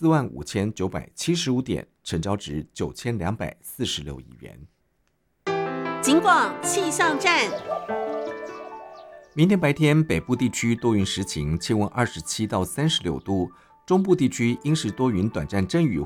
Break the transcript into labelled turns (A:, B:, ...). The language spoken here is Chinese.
A: 45975点，成交值9246亿元。
B: 警广气象站。
A: 明天白天北部地区多云时晴，气温27到36度，中部地区因时多云短暂阵雨